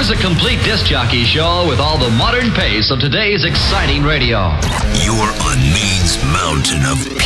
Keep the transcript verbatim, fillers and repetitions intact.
Here's a complete disc jockey show with all the modern pace of today's exciting radio. You're on Maine's mountain of